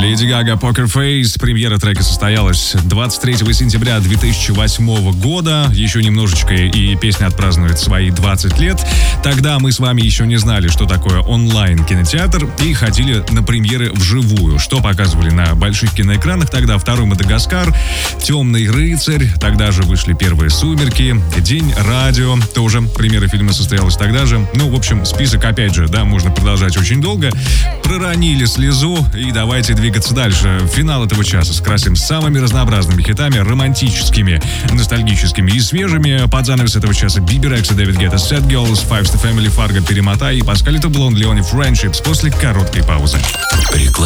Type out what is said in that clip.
Леди Гага «Poker Face». Премьера трека состоялась 23 сентября 2008 года. Еще немножечко, и песня отпразднует свои 20 лет. Тогда мы с вами еще не знали, что такое онлайн-кинотеатр, и ходили на премьеры вживую. Что показывали на больших киноэкранах тогда? «Второй Мадагаскар», «Темный рыцарь», тогда же вышли первые «Сумерки», «День радио». Тоже премьера фильма состоялась тогда же. Ну, в общем, список, опять же, да, можно продолжать очень долго. Проронили слезу, и давайте двигаться дальше. Финал этого часа скрасим самыми разнообразными хитами, романтическими, ностальгическими и свежими. Под занавес этого часа Биби Рекс и Дэвид Гетта, Sad Girls, Five Star Family, Фарго, Перемотай и Паскаль Блонд, Леони Friendships после короткой паузы.